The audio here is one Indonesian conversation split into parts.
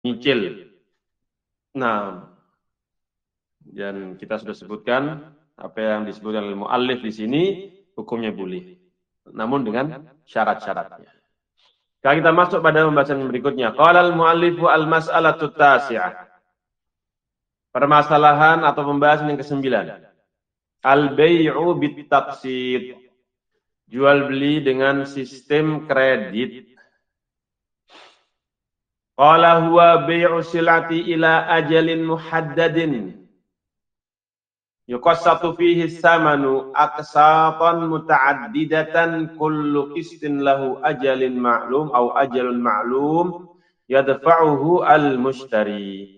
menyicil. Nah, dan kita sudah sebutkan apa yang disebutkan oleh muallif di sini hukumnya boleh, namun dengan syarat-syaratnya. Sekarang kita masuk pada pembahasan berikutnya. Qala al-muallifu al-mas'alatu tasi'ah. Permasalahan atau pembahasan yang ke-9. Al-bai'u bit-taqsid. Jual beli dengan sistem kredit. Qala huwa bai'u silati ila ajalin muhaddadin. Yuqassatu fihi samanu aqsatan muta'addidatan kullu qistin lahu ajalin ma'lum au ajalun ma'lum yadfa'uhu al-mushtari.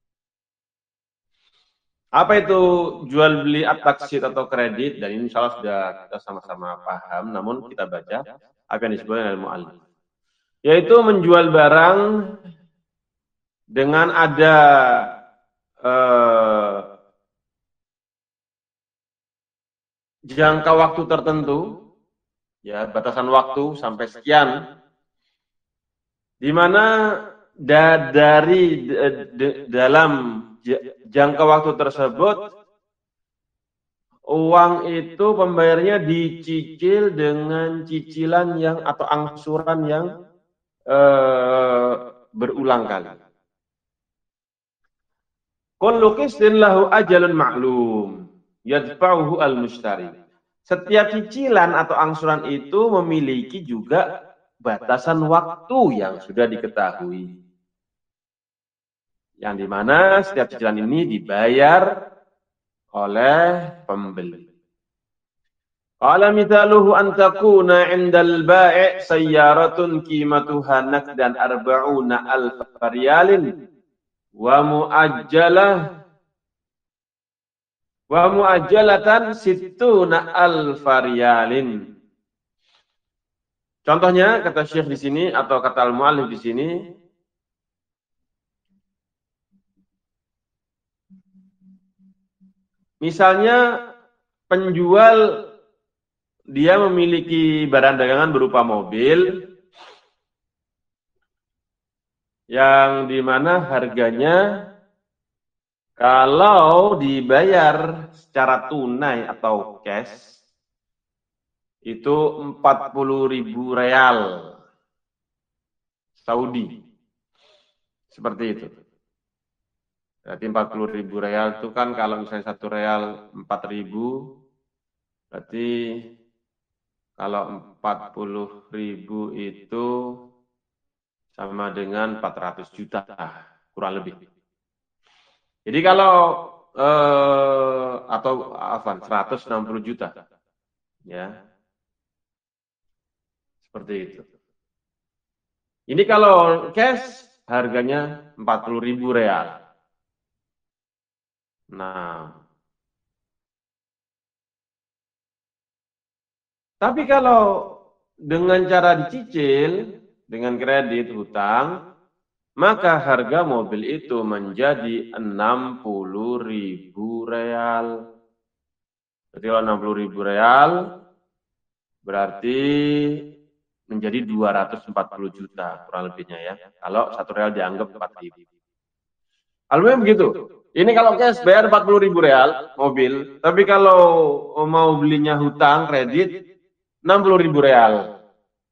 Apa itu jual beli at-taqsid atau kredit? Dan ini insyaallah sudah kita sama-sama paham, namun kita baca apa yang disebutkan oleh muallif. Yaitu menjual barang dengan ada jangka waktu tertentu, ya batasan waktu sampai sekian, di mana dalam jangka waktu tersebut uang itu pembayarnya dicicil dengan cicilan yang atau angsuran yang berulang kali. Kullu qistin lahu ajalun ma'lum yadfa'uhu al-mushtari. Setiap cicilan atau angsuran itu memiliki juga batasan waktu yang sudah diketahui. Yang dimana setiap cicilan ini dibayar oleh pembeli. Qala mithaluhu an takuna 'indal bai' sayyaratun qimatuha nakdan 40,000 riyalin wa muajjalatan 60,000 riyalin. Contohnya kata Syekh di sini atau kata al-muallif di sini, misalnya penjual dia memiliki barang dagangan berupa mobil yang dimana harganya kalau dibayar secara tunai atau cash itu 40.000 real Saudi. Seperti itu. Berarti 40.000 real itu kan kalau misalnya 1 real 4.000, berarti kalau 40.000 itu sama dengan 400 juta kurang lebih. Jadi kalau atau 160 juta, ya seperti itu. Ini kalau cash harganya 40.000 real. Nah, tapi kalau dengan cara dicicil, dengan kredit hutang, maka harga mobil itu menjadi 60.000 real. Jadi kalau 60.000 real berarti menjadi 240 juta kurang lebihnya ya. Kalau 1 real dianggap 4.000. Alhamdulillah begitu. Ini kalau cash bayar 40.000 real mobil, tapi kalau mau belinya hutang kredit 60.000 real.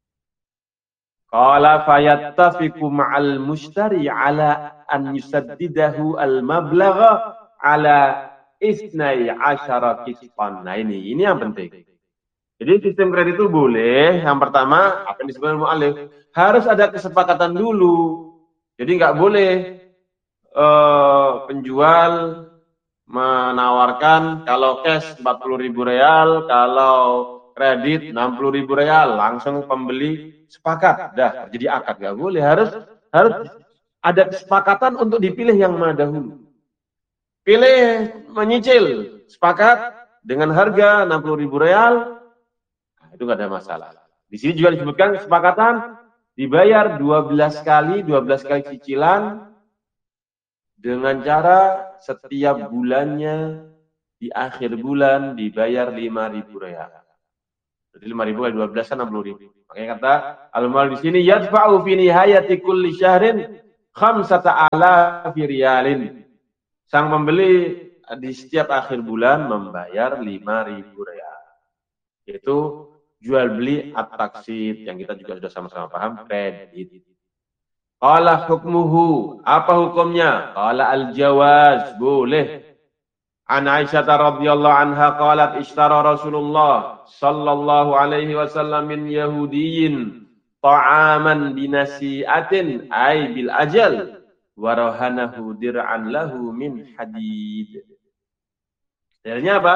Qala fayattafiqu ma'al mushtari ala an yusaddidahu al-mablagha ala 12 qistan. Nah ini yang penting. Jadi sistem kredit itu boleh, yang pertama apa yang disebut mu'alif, harus ada kesepakatan dulu. Jadi nggak boleh penjual menawarkan kalau cash 40.000 real, kalau kredit 60.000 real, langsung pembeli sepakat, dah jadi akad, nggak boleh, harus ada kesepakatan untuk dipilih yang mana dahulu. Pilih menyicil, sepakat dengan harga 60.000 real, itu nggak ada masalah. Di sini juga disebutkan kesepakatan dibayar 12 kali cicilan dengan cara setiap bulannya di akhir bulan dibayar 5.000 real. Jadi 5.000 kali 12 kan 60.000. Makanya kata al-mu'allif di sini yadfa'u fi nihayati kulli syahrin 5.000 riyalin. Sang pembeli di setiap akhir bulan membayar 5.000 riyal. Itu jual beli at-taqsid yang kita juga sudah sama-sama paham, kredit. Qala hukmuhu, apa hukumnya? Qala al-jawaz, boleh. An Aisyah radhiyallahu anha qalat ishtara Rasulullah sallallahu alaihi wasallam min Yahudiyyin ta'aman binasi'atin ay bil ajal wa rahanahu dir'an lahu min hadid. Dalilnya apa?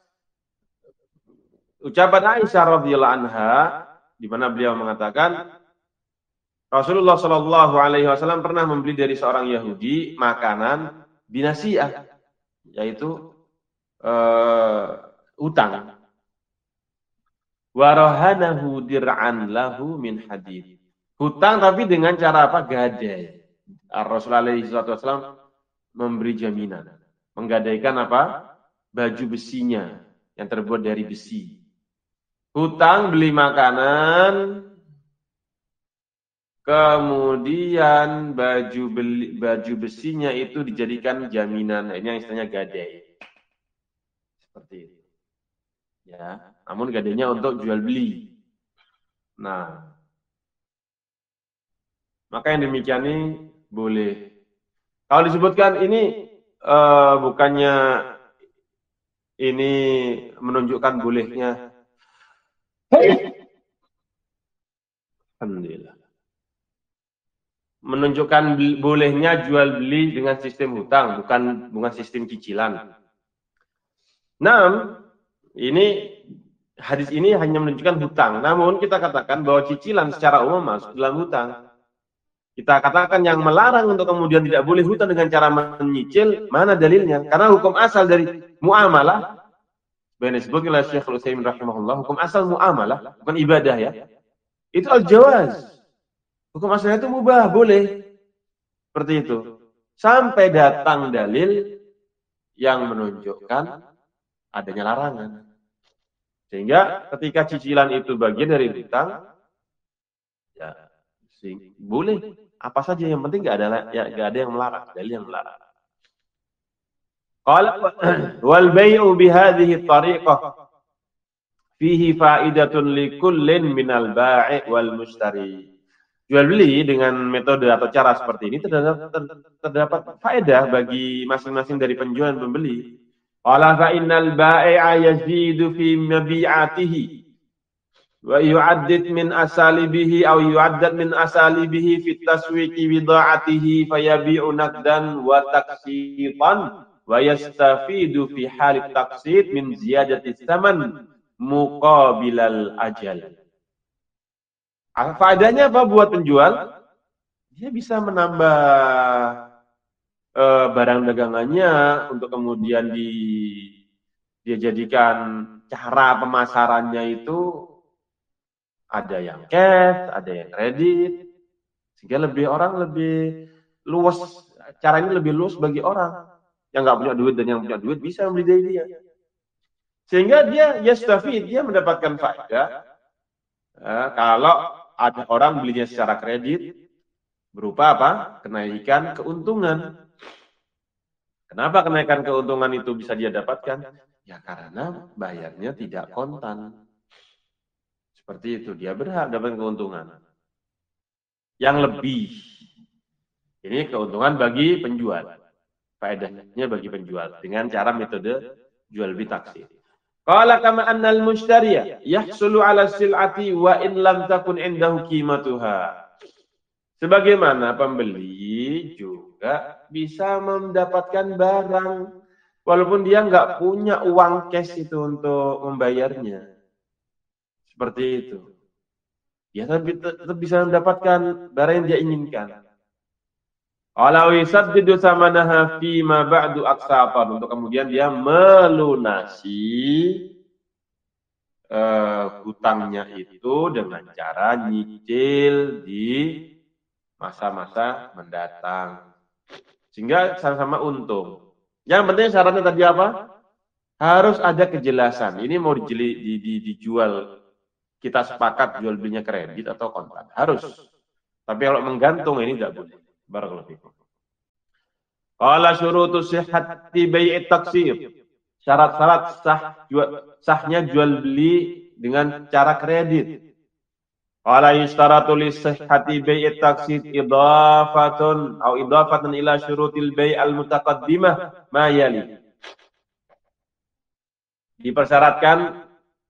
Ucapan Aisyah radhiyallahu anha di mana beliau mengatakan Rasulullah sallallahu alaihi wasallam pernah membeli dari seorang Yahudi makanan binasi'ah, yaitu utang. Warahanahu dir'an lahu min hadid. Hutang tapi dengan cara apa? Gadai. Rasulullah SAW memberi jaminan. Menggadaikan apa? Baju besinya yang terbuat dari besi. Hutang beli makanan, kemudian baju besinya itu dijadikan jaminan. Ini yang istilahnya gadai. Seperti itu. Ya, namun gadainya untuk jual beli. Nah, maka yang demikian ini boleh. Kalau disebutkan ini bukannya ini menunjukkan bolehnya. Alhamdulillah. Menunjukkan bolehnya jual beli dengan sistem hutang, bukan sistem cicilan. Nah, ini hadis ini hanya menunjukkan hutang. Namun kita katakan bahwa cicilan secara umum masuk dalam hutang. Kita katakan yang melarang untuk kemudian tidak boleh hutang dengan cara menyicil, mana dalilnya? Karena hukum asal dari muamalah, sebenarnya disebut oleh Syekh Al-Utsaimin rahimahullah, hukum asal muamalah, bukan ibadah ya. Itu al-jawaz. Hukum asalnya itu mubah, boleh. Seperti itu. Sampai datang dalil yang menunjukkan adanya larangan. Sehingga ketika cicilan itu bagian dari hutang, ya boleh apa saja, yang penting nggak ada yang melarang, dalil yang melarang. Qala wal bai'u bi hadhihi tariqah fihi fa'idatun likullin minal ba'i' wal mushtari. Jual beli dengan metode atau cara seperti ini terdapat faedah bagi masing-masing dari penjual dan pembeli. Qala fa innal ba'i'a yazidu fi mabi'atihi wa yu'addid min asalibihi aw yu'addad min asalibihi fi taswiqi bida'atihi fayabi'u naqdan wa taqsitan wa yastafidu fi halit taqsid min ziyadati tsaman muqabilal ajal. Faedahnya apa buat penjual? Dia bisa menambah barang dagangannya untuk kemudian dia jadikan cara pemasarannya itu ada yang cash, ada yang kredit, sehingga orang lebih luas, caranya lebih luas bagi orang yang nggak punya duit dan yang punya duit bisa membeli dari dia, sehingga dia yastafid, dia mendapatkan faedah. Kalau ada orang belinya secara kredit berupa apa? Kenaikan keuntungan. Kenapa kenaikan keuntungan itu bisa dia dapatkan? Ya karena bayarnya tidak kontan. Seperti itu, dia berhak dapat keuntungan yang lebih. Ini keuntungan bagi penjual. Faedahnya bagi penjual dengan cara metode jual beli taksir. Qala kama annal mushtariya yahsulu 'ala sil'ati wa in lam takun indahu qimatuha. Sebagaimana pembeli juga bisa mendapatkan barang walaupun dia nggak punya uang cash itu untuk membayarnya. Seperti itu. Ya tapi tetap bisa mendapatkan barang yang dia inginkan. Qala yusaddidu samanaha fi ma ba'du aqsatan, untuk kemudian dia melunasi hutangnya itu dengan cara nyicil di masa-masa mendatang, sehingga sama-sama untung. Yang penting syaratnya tadi apa? Harus ada kejelasan. Ini mau dijual, kita sepakat jual belinya kredit atau kontan, harus. Tapi kalau menggantung ini tidak boleh. Barakallahu fikum. Qala syurutu sihhati bai'it taksir. Syarat-syarat sahnya jual beli dengan cara kredit. Qala yustaratu li sihhati bai'it taksir idafatan ila syurutil bai' al mutaqaddimah ma yali. Dipersyaratkan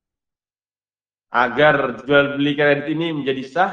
agar jual beli kredit ini menjadi sah,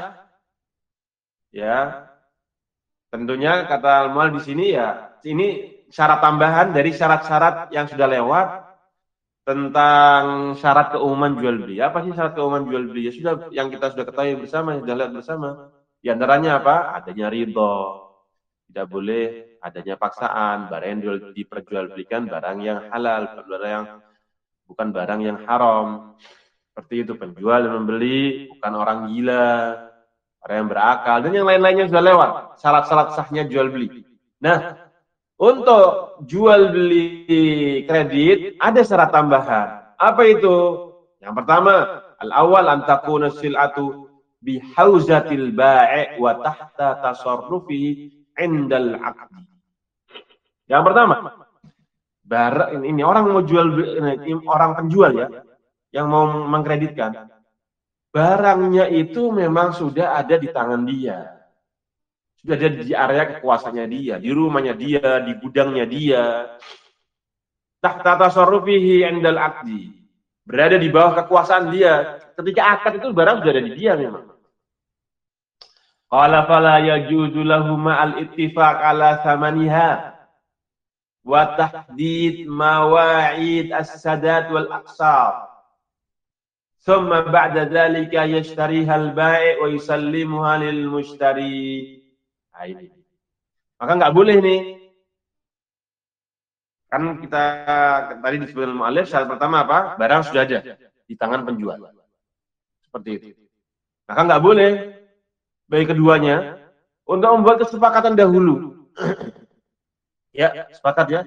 ya tentunya kata al-mu'allif di sini ya ini syarat tambahan dari syarat-syarat yang sudah lewat tentang syarat keumuman jual beli. Apa sih syarat keumuman jual beli? Ya sudah yang kita sudah ketahui bersama, sudah lihat bersama. Di antaranya apa? Adanya ridho. Tidak boleh adanya paksaan, barang yang diperjualbelikan barang yang halal, bukan barang yang haram. Seperti itu, penjual dan membeli bukan orang gila, orang yang berakal, dan yang lain-lainnya sudah lewat. Syarat-syarat sahnya jual beli. Nah, untuk jual beli kredit ada syarat tambahan. Apa itu? Yang pertama, al-awwal an takuna sil'atu bihauzatil bai' wa tahta tasarrufihi 'indal 'aqdi. Yang pertama, ini orang mau jual, orang penjual ya, yang mau mengkreditkan, barangnya itu memang sudah ada di tangan dia. Sudah ada di area kekuasaannya dia, di rumahnya dia, di gudangnya dia. Tahta tasarrufihi 'indal 'aqdi. Berada di bawah kekuasaan dia. Ketika akad itu barang sudah ada di dia memang. Qala fala yajuzu lahum ma'al ittifaq ala thamaniha wa tahdid mawa'id as-sadat wal aqsar. Thumma ba'da dhalika yashtariha al-bai' wa yusallimuha lil mushtari. Nah, ini. Maka nggak boleh nih. Kan kita tadi disebutkan mu'allif, syarat pertama apa? Barang sudah ada di tangan penjual. Seperti itu. Maka nggak boleh bagi keduanya untuk membuat kesepakatan dahulu. Ya, sepakat ya.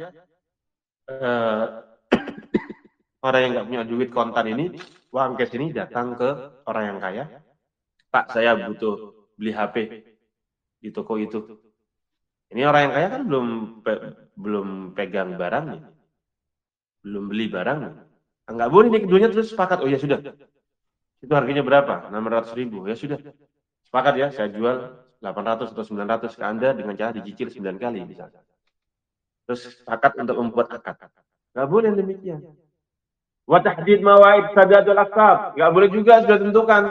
Orang yang nggak punya duit kontan ini, uang cash ini datang ke orang yang kaya. Pak, saya butuh beli HP di toko itu. Ini orang yang kaya kan belum pegang barangnya, belum beli barangnya. Enggak boleh nih keduanya terus sepakat. Oh ya sudah, itu harganya berapa? 600.000. Ya sudah, sepakat ya, saya jual 800 atau 900 ke Anda dengan cara dicicil 9 kali misalnya. Terus sepakat untuk membuat akad. Enggak boleh demikian. Wa tahdid mawa'id sadadul aqsab. Enggak boleh juga sudah tentukan.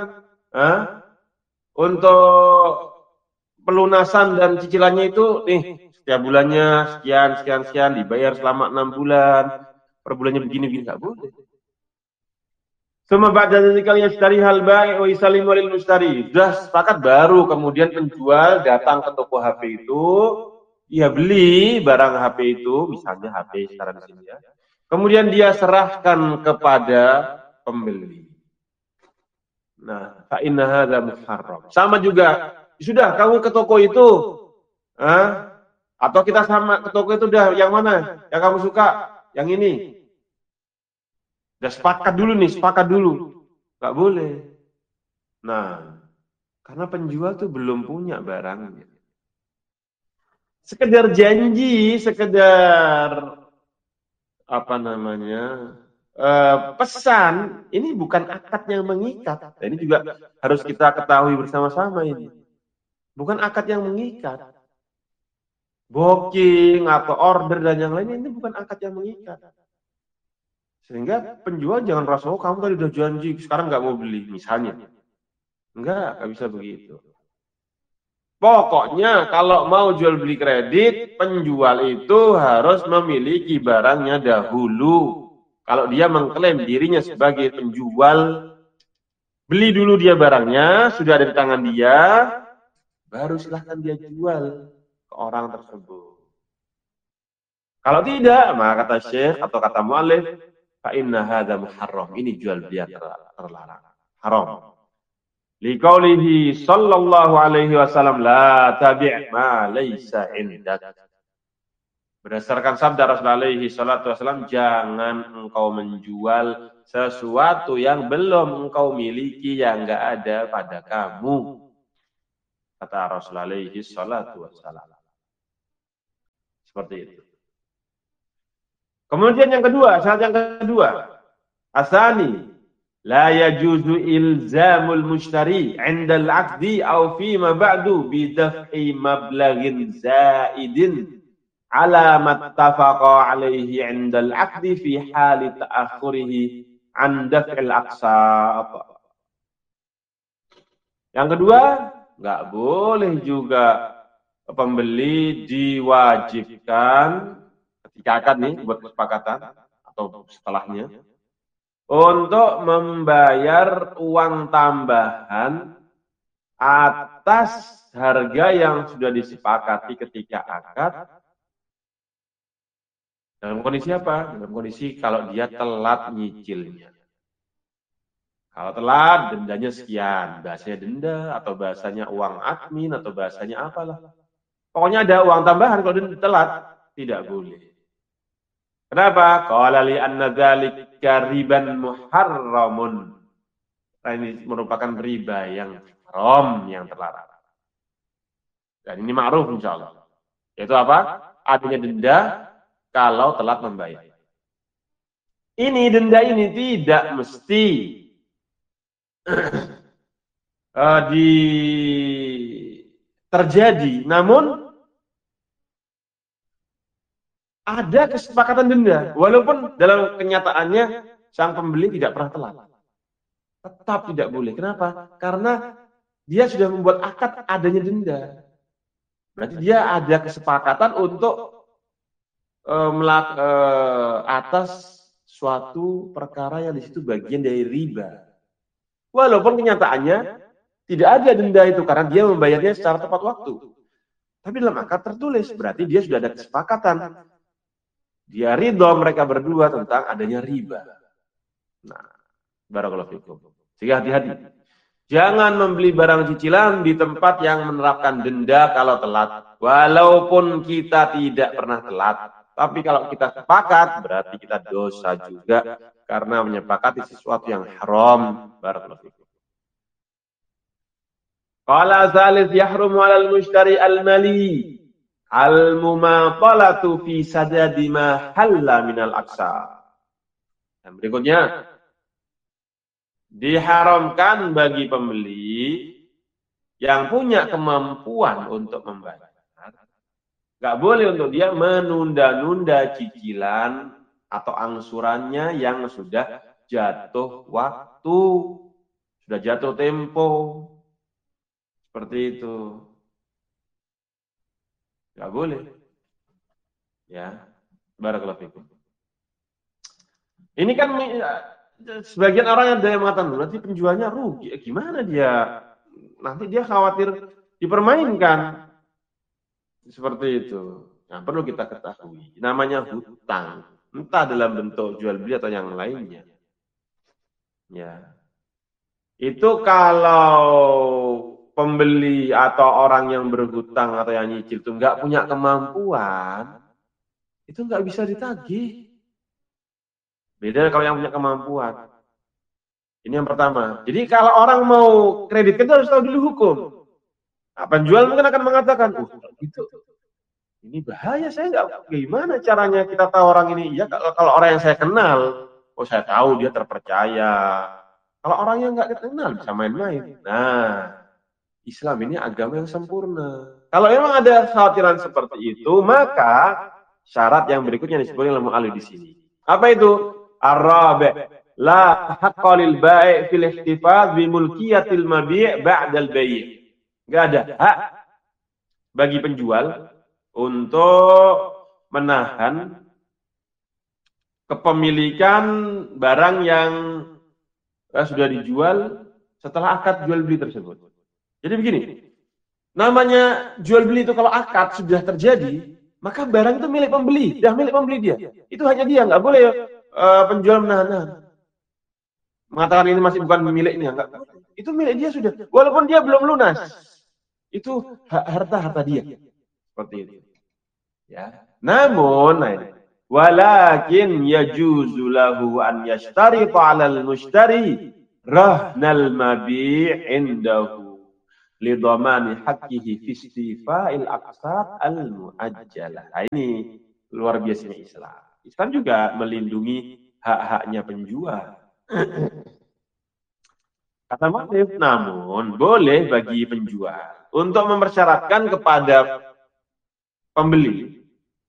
Untuk pelunasan dan cicilannya itu nih setiap bulannya sekian dibayar selama 6 bulan, per bulannya begini nggak boleh. Semua ba'da dzalika yashtari hal bai' wa yusallimu lil mushtari. Sudah sepakat baru kemudian penjual datang ke toko HP itu, ia beli barang HP itu, misalnya HP sekarang di sini ya. Kemudian dia serahkan kepada pembeli. Nah, fa inna hadza muharram. Sama juga, sudah kamu ke toko itu, atau kita sama ke toko itu dah, yang mana? Yang kamu suka? Yang ini. Udah sepakat dulu. Gak boleh. Nah, karena penjual tuh belum punya barangnya. Sekedar janji, sekedar apa namanya, pesan, ini bukan akad yang mengikat. Nah, ini juga harus kita ketahui bersama-sama ini. Bukan akad yang mengikat. Booking atau order dan yang lain ini bukan akad yang mengikat. Sehingga penjual jangan rasa, oh kamu tadi udah janji, sekarang nggak mau beli, misalnya. Nggak bisa begitu. Pokoknya kalau mau jual beli kredit, penjual itu harus memiliki barangnya dahulu. Kalau dia mengklaim dirinya sebagai penjual, beli dulu dia barangnya, sudah ada di tangan dia, baru silahkan dia jual ke orang tersebut. Kalau tidak, maka kata Syekh atau kata mu'allif, fa inna hadza muharram. Ini jual beli terlarang. Haram. Liqaulihi sallallahu alaihi wasallam la tabi' ma laysa indak. Berdasarkan sabda Rasulullah alaihi salatu wasallam, jangan engkau menjual sesuatu yang belum engkau miliki, yang enggak ada pada kamu. Kata Rasulullah alaihi salatu wasallam. Seperti itu. Kemudian yang kedua, syarat yang kedua, asani la yajuzu ilzamul mushtari 'inda al-'aqdi aw fi ma ba'du bi daf'i mablaghin zaidin ala ma ittafaqa 'alaihi 'inda al-'aqdi fi hali ta'akhurihi 'an daf'il aqsat. Yang kedua, nggak boleh juga pembeli diwajibkan ketika akad nih buat kesepakatan atau setelahnya untuk membayar uang tambahan atas harga yang sudah disepakati ketika akad. Dalam kondisi apa? Dalam kondisi kalau dia telat nyicilnya. Kalau telat, dendanya sekian. Bahasanya denda, atau bahasanya uang admin, atau bahasanya apalah. Pokoknya ada uang tambahan kalau dia telat. Tidak boleh. Kenapa? Qala li anna dzalika riban muharramun. Ini merupakan riba yang haram, yang terlarang. Dan ini ma'ruf insyaallah. Yaitu apa? Adanya denda kalau telat membayar. Ini denda ini tidak mesti terjadi, namun ada kesepakatan denda, walaupun dalam kenyataannya sang pembeli tidak pernah telat. Tetap tidak boleh. Kenapa? Karena dia sudah membuat akad adanya denda. Berarti dia ada kesepakatan untuk atas suatu perkara yang di situ bagian dari riba. Walaupun kenyataannya tidak ada denda itu karena dia membayarnya secara tepat waktu. Tapi dalam akad tertulis, berarti dia sudah ada kesepakatan. Dia ridho mereka berdua tentang adanya riba. Nah, barakallahu fikum. Sehingga hati-hati. Jangan membeli barang cicilan di tempat yang menerapkan denda kalau telat. Walaupun kita tidak pernah telat. Tapi kalau kita sepakat, berarti kita dosa juga. Karena menyepakati sesuatu yang haram. Barakallahu fikum. Qala tsalits yahrumu 'alal mushtari al-mali. Al-mumatalatu fi sadadi ma halla minal aqsa. Dan berikutnya, diharamkan bagi pembeli yang punya kemampuan untuk membayar. Nggak boleh untuk dia menunda-nunda cicilan atau angsurannya yang sudah jatuh waktu, sudah jatuh tempo. Seperti itu. Nggak boleh. Ya, barakallahu fikum. Ini kan sebagian orang ada yang mengatakan, nanti penjualnya rugi. Gimana dia? Nanti dia khawatir dipermainkan. Seperti itu. Nah, perlu kita ketahui. Namanya hutang. Entah dalam bentuk jual beli atau yang lainnya. Ya. Itu kalau pembeli atau orang yang berhutang atau yang nyicil itu nggak punya kemampuan, itu nggak bisa ditagih. Beda kalau yang punya kemampuan. Ini yang pertama. Jadi kalau orang mau kredit kan harus tahu dulu hukum. Nah, penjual mungkin akan mengatakan, itu ini bahaya, saya nggak, gimana caranya kita tahu orang ini? Ya kalau orang yang saya kenal, saya tahu dia terpercaya. Kalau orang yang nggak kenal bisa main-main. Nah, Islam ini agama yang sempurna. Kalau memang ada kekhawatiran seperti itu, maka syarat yang berikutnya disebutkan oleh mu'allif di sini. Apa itu? Ar-rabi' la haqqa lil bai' fil ihtifaz bi mulkiyatil mabi' ba'dal bai'. Enggak ada hak bagi penjual untuk menahan kepemilikan barang yang sudah dijual setelah akad jual beli tersebut. Jadi begini, namanya jual beli itu kalau akad sudah terjadi, maka barang itu milik pembeli, dah milik pembeli dia. Itu hanya dia, nggak boleh penjual menahan. Mengatakan ini masih bukan miliknya, enggak. Itu milik dia sudah, walaupun dia belum lunas. Itu harta dia. Seperti itu. Ya. Namun, walakin yajuzu lahu an yashtari 'alal mushtari rahnal mabi' indahu. lidhamani haqqihi fi istifa'il aqsat al-muajjalah. Nah, ini luar biasanya Islam. Islam juga melindungi hak-haknya penjual. Kata mu'allif, namun boleh bagi penjual untuk mempersyaratkan kepada pembeli,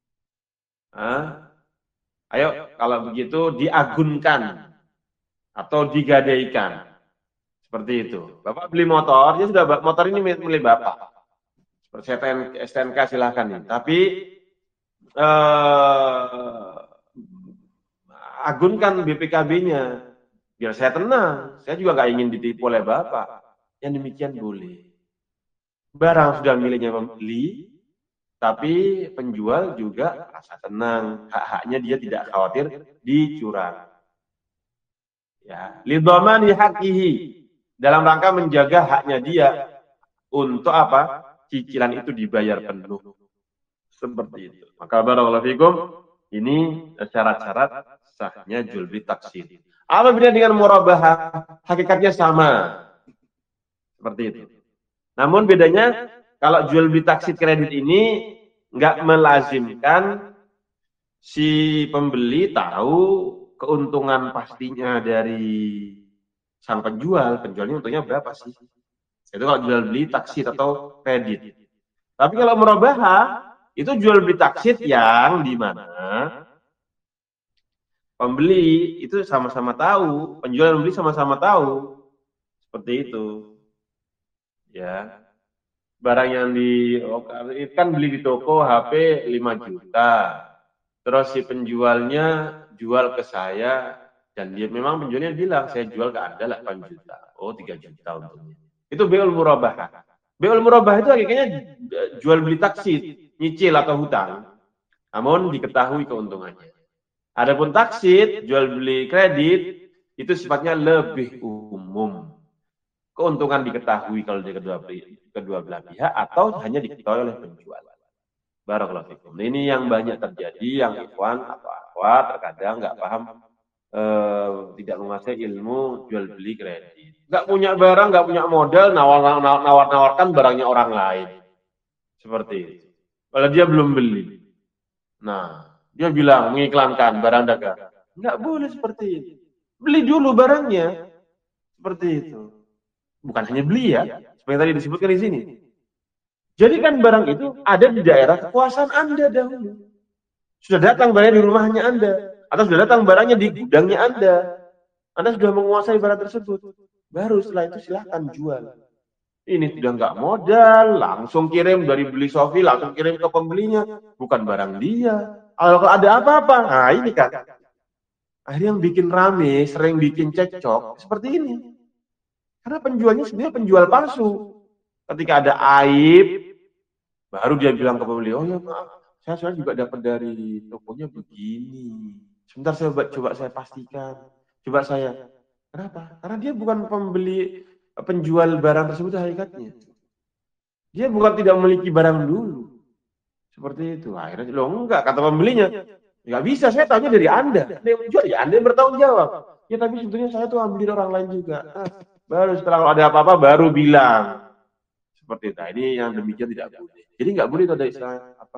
ayo kalau begitu diagunkan atau digadaikan. Seperti itu. Bapak beli motor, ya sudah, motor ini milik Bapak. Seperti STNK silahkan nih. Tapi agunkan BPKB-nya. Biar saya tenang. Saya juga nggak ingin ditipu oleh Bapak. Yang demikian boleh. Barang sudah miliknya pembeli, tapi penjual juga rasa tenang. Hak-haknya dia tidak khawatir dicurang. Ya, lidhamani haqqihi. Dalam rangka menjaga haknya dia untuk apa? Cicilan itu dibayar penuh. Seperti itu. Maka barakallahu fikum, ini syarat-syarat sahnya jual beli taksir. Apa bedanya dengan murabahah? Hakikatnya sama. Seperti itu. Namun bedanya kalau jual beli taksir kredit ini nggak melazimkan si pembeli tahu keuntungan pastinya dari sang penjual. Penjualnya untungnya berapa sih? Itu kalau jual beli taksir atau kredit. Tapi kalau murabahah, itu jual beli taksir yang di mana pembeli itu sama-sama tahu, penjual dan pembeli sama-sama tahu. Seperti itu. Ya. Barang yang kan beli di toko HP 5 juta. Terus si penjualnya jual ke saya dan dia memang penjualnya bilang saya jual ke Anda 8 juta. Oh, 3 juta untungnya. Itu beul murabahah. Beul murabahah itu akhirnya jual beli taksir, nyicil atau hutang. Namun diketahui keuntungannya. Adapun taksir, jual beli kredit, itu sifatnya lebih umum. Keuntungan diketahui kalau di kedua belah pihak atau hanya diketahui oleh penjual. Barakallahu fikum. Ini yang banyak terjadi, yang ikhwan atau akhwat terkadang nggak paham, tidak menguasai ilmu jual beli kredit. Nggak punya barang, nggak punya modal, nawar-nawarkan barangnya orang lain. Seperti itu. Kalau dia belum beli. Nah, dia bilang mengiklankan barang dagang. Nggak boleh seperti itu. Beli dulu barangnya. Seperti itu. Bukan hanya beli ya, seperti tadi disebutkan di sini. Jadikan barang itu ada di daerah kekuasaan Anda dahulu. Sudah datang barangnya di rumahnya Anda. Atau sudah datang barangnya di gudangnya Anda. Anda sudah menguasai barang tersebut. Baru setelah itu silahkan jual. Ini sudah nggak modal, langsung kirim dari beli Sofi, langsung kirim ke pembelinya. Bukan barang dia. Kalau ada apa-apa, nah ini kan. Akhirnya yang bikin rame, sering bikin cekcok, seperti ini. Karena penjualnya sebenarnya penjual palsu. Ketika ada aib, baru dia bilang ke pembeli, oh ya maaf, saya juga dapat dari tokonya begini. Sebentar saya coba saya pastikan. Coba saya. Kenapa? Karena dia bukan penjual barang tersebut hakikatnya. Dia bukan tidak memiliki barang dulu. Seperti itu. Akhirnya, loh enggak, kata pembelinya. Enggak bisa, saya tahunya dari Anda. Anda yang menjual, ya Anda yang bertanggung jawab. Ya tapi sebetulnya saya tuh ambil dari orang lain juga. Baru setelah kalau ada apa-apa, baru bilang. Seperti itu. Nah, ini yang demikian tidak boleh. Jadi nggak boleh itu ada istilah apa?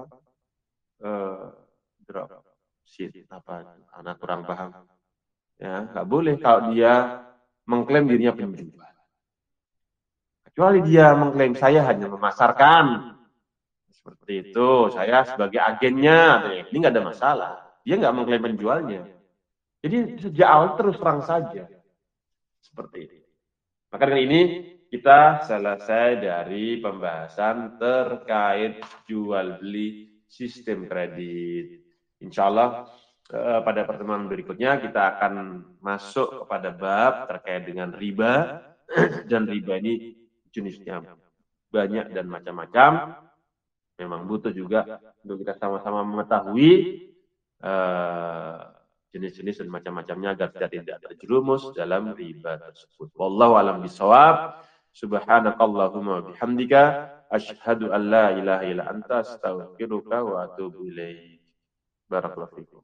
Drop sheet apa? Anak kurang paham. Ya, nggak boleh kalau dia mengklaim dirinya penjual. Kecuali dia mengklaim saya hanya memasarkan. Seperti itu, saya sebagai agennya, ini nggak ada masalah. Dia nggak mengklaim penjualnya. Jadi sejak awal terus terang saja. Seperti itu. Maka dengan ini kita selesai dari pembahasan terkait jual beli sistem kredit. Insya Allah pada pertemuan berikutnya kita akan masuk kepada bab terkait dengan riba. Dan riba ini jenisnya banyak dan macam-macam. Memang butuh juga untuk kita sama-sama mengetahui jenis-jenis dan macam-macamnya agar kita tidak terjerumus dalam riba tersebut. Wallahu a'lam bishawab. Subhanakallahumma bihamdika asyhadu an la ilaha illa anta astaghfiruka wa atubu ilaik. Barakallahu fikum.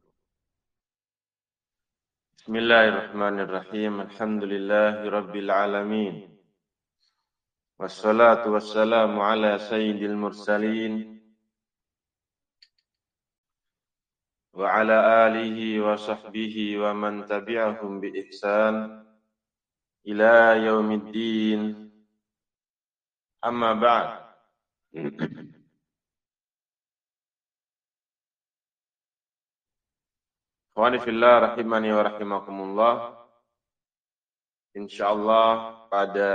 Bismillahirrahmanirrahim. Alhamdulillahirabbil alamin. Wassalatu wassalamu ala sayyidil mursalin wa ala alihi wa sahbihi wa man tabi'ahum bi ihsan ila yaumiddin. Amma ba'd. Ikhwani fillah rahimani wa rahimakumullah. Insyaallah pada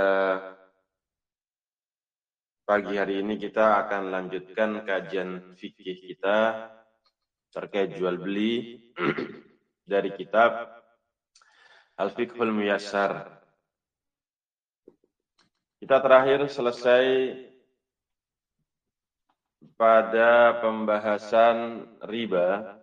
pagi hari ini kita akan lanjutkan kajian fikih kita terkait jual beli dari kitab Al-Fiqhul Muyassar. Kita terakhir selesai pada pembahasan riba.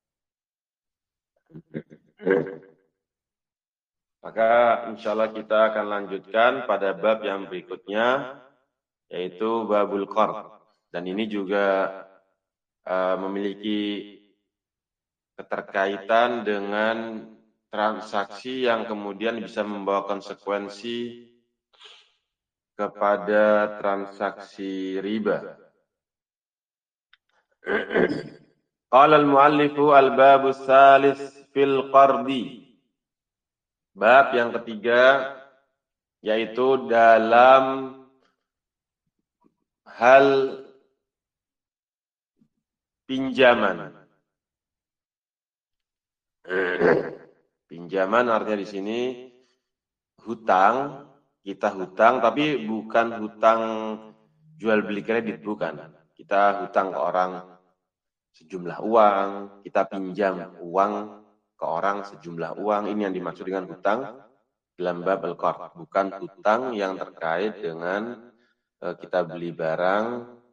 Maka insya Allah kita akan lanjutkan pada bab yang berikutnya, yaitu babul qard. Dan ini juga memiliki keterkaitan dengan transaksi yang kemudian bisa membawa konsekuensi kepada transaksi riba. Qala al-muallifu al-babu tsalis fil qardi. Bab yang ketiga yaitu dalam hal pinjaman. Pinjaman artinya di sini hutang, kita hutang tapi bukan hutang jual beli kredit, bukan. Kita hutang ke orang sejumlah uang, kita pinjam uang ke orang sejumlah uang. Ini yang dimaksud dengan hutang dalam bab al-qard, bukan hutang yang terkait dengan kita beli barang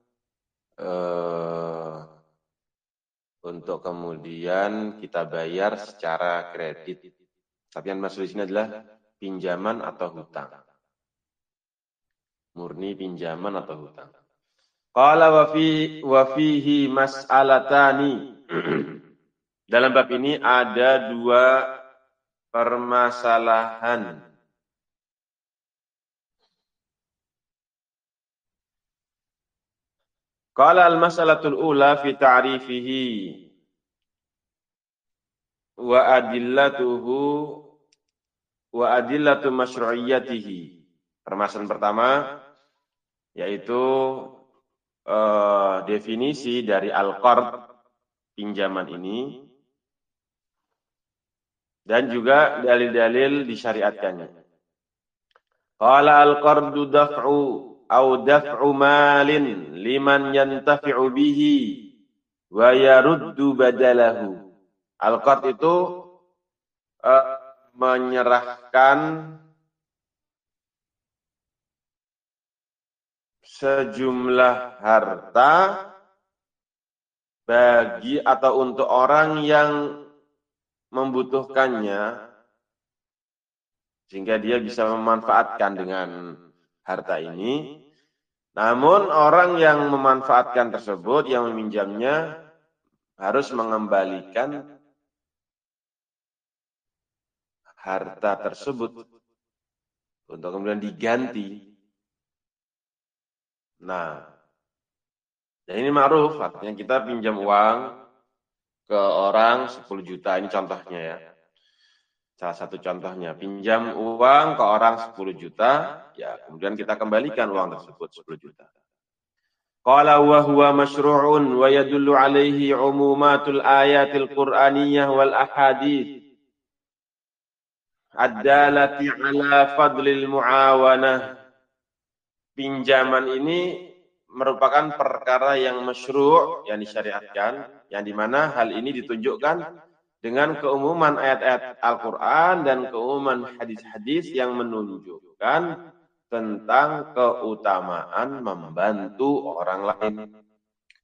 untuk kemudian kita bayar secara kredit. Tapi yang maksud di sini adalah pinjaman atau hutang. Murni pinjaman atau hutang. Qala wa fihi mas'alatani. Dalam bab ini ada dua permasalahan. Qala al-mas'alatul ula fi ta'rifihi wa adillatu masyru'iyyatihi. Permasalahan pertama yaitu definisi dari al-qard, pinjaman ini, dan juga dalil-dalil disyariatkannya. Qala al-qardu daf'u au daf'u malin liman yantafi'u bihi wa yaruddu badalahu. Al-qard itu menyerahkan sejumlah harta bagi atau untuk orang yang membutuhkannya, sehingga dia bisa memanfaatkan dengan harta ini. Namun orang yang memanfaatkan tersebut, yang meminjamnya, harus mengembalikan harta tersebut untuk kemudian diganti. Nah, dan ini ma'ruf, artinya kita pinjam uang ke orang 10 juta, ini contohnya ya. Salah satu contohnya, pinjam uang ke orang 10 juta, ya kemudian kita kembalikan uang tersebut 10 juta. Qala wa huwa masyru'un wa yadullu alaihi umumatul ayatil qur'aniyah wal ahadith ad-dalati ala fadlil mu'awanah. Pinjaman ini merupakan perkara yang masyru', yang disyariatkan, yang dimana hal ini ditunjukkan dengan keumuman ayat-ayat Al-Quran dan keumuman hadis-hadis yang menunjukkan tentang keutamaan membantu orang lain.